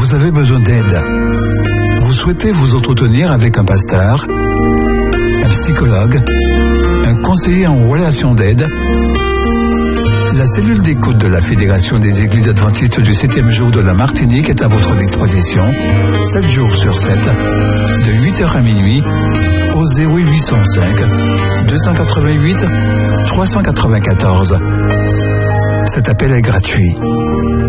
Vous avez besoin d'aide. Vous souhaitez vous entretenir avec un pasteur, un psychologue, un conseiller en relations d'aide. La cellule d'écoute de la Fédération des Églises Adventistes du 7e jour de la Martinique est à votre disposition, 7 jours sur 7, de 8h à minuit, au 0805 288 394. Cet appel est gratuit.